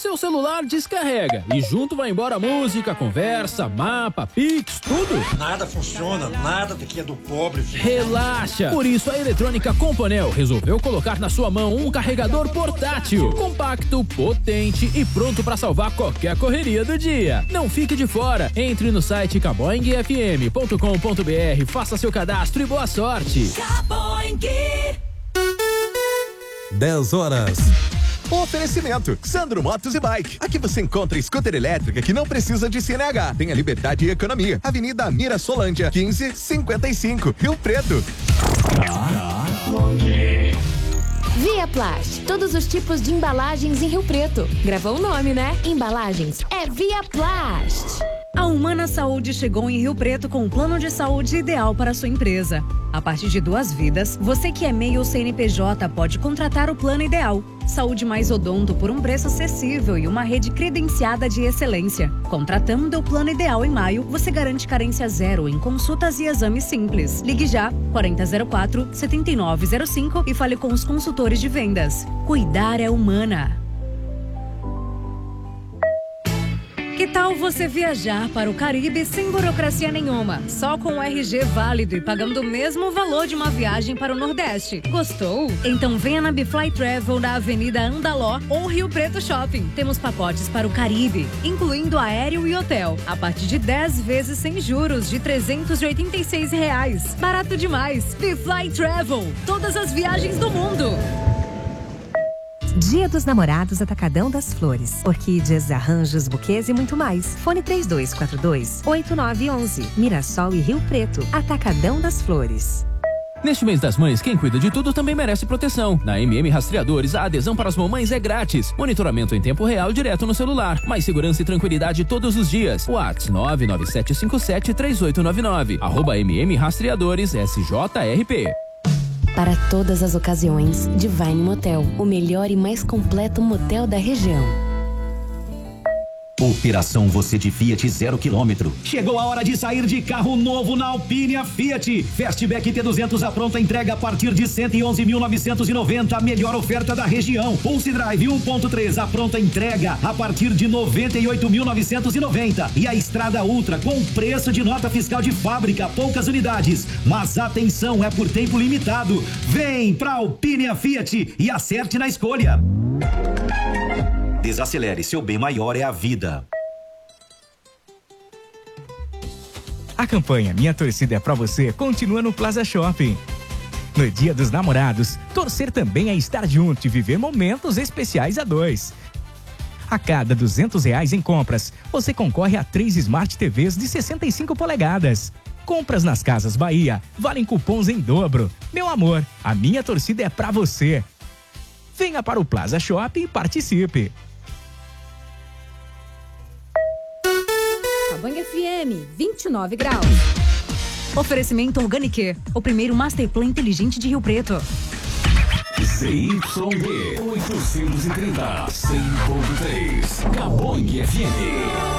seu celular descarrega e junto vai embora música, conversa, mapa, Pix, tudo. Nada funciona, nada daqui é do pobre. Relaxa! Por isso a Eletrônica Componel resolveu colocar na sua mão um carregador portátil, compacto, potente e pronto para salvar qualquer correria do dia. Não fique de fora. Entre no site caboinguefm.com.br, faça seu cadastro e boa sorte. 10 horas. Oferecimento Sandro Motos e Bike. Aqui você encontra scooter elétrica que não precisa de CNH. Tem a liberdade e economia. Avenida Amira Solândia, 1555, Rio Preto. Via Plast, todos os tipos de embalagens em Rio Preto. Gravou o nome, né? Embalagens é Via Plast. A Humana Saúde chegou em Rio Preto com um plano de saúde ideal para a sua empresa. A partir de 2 vidas, você que é MEI ou CNPJ pode contratar o plano ideal. Saúde mais odonto por um preço acessível e uma rede credenciada de excelência. Contratando o plano ideal em maio, você garante carência zero em consultas e exames simples. Ligue já, 4004-7905 e fale com os consultores de vendas. Cuidar é Humana. Que tal você viajar para o Caribe sem burocracia nenhuma? Só com o RG válido e pagando o mesmo valor de uma viagem para o Nordeste. Gostou? Então venha na Bifly Travel na Avenida Andaló ou Rio Preto Shopping. Temos pacotes para o Caribe, incluindo aéreo e hotel, a partir de 10 vezes sem juros de R$386. Barato demais! Bifly Travel, todas as viagens do mundo! Dia dos Namorados, Atacadão das Flores. Orquídeas, arranjos, buquês e muito mais. Fone 3242-8911. Mirassol e Rio Preto. Atacadão das Flores. Neste mês das mães, quem cuida de tudo também merece proteção. Na MM Rastreadores, a adesão para as mamães é grátis. Monitoramento em tempo real direto no celular. Mais segurança e tranquilidade todos os dias. WhatsApp 997573899. @MM Rastreadores SJRP. Para todas as ocasiões, Divine Motel, o melhor e mais completo motel da região. Operação Você de Fiat 0 km. Chegou a hora de sair de carro novo na Alpine Fiat. Fastback T200 à pronta entrega a partir de 111.990, a melhor oferta da região. Pulse Drive 1.3 à pronta entrega a partir de 98.990. E a Estrada Ultra com preço de nota fiscal de fábrica, poucas unidades. Mas atenção, é por tempo limitado. Vem pra Alpine Fiat e acerte na escolha. Desacelere, seu bem maior é a vida. A campanha Minha Torcida é Pra Você continua no Plaza Shopping. No Dia dos Namorados, torcer também é estar junto e viver momentos especiais a dois. A cada R$200 em compras, você concorre a 3 Smart TVs de 65 polegadas. Compras nas Casas Bahia valem cupons em dobro. Meu amor, a minha torcida é pra você. Venha para o Plaza Shopping e participe. Cabanha FM, 29 graus. Oferecimento Organique, o primeiro Masterplan inteligente de Rio Preto. ZYD 830, 100.3, Cabanha FM.